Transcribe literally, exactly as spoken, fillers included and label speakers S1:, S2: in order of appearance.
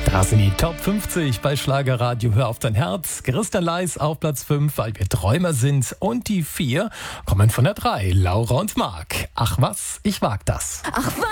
S1: Das sind die Top fünfzig bei Schlagerradio. Hör auf dein Herz. Christian Leis auf Platz fünf, weil wir Träumer sind. Und die vier kommen von der drei, Laura und Marc. Ach was, ich wag das.
S2: Ach was.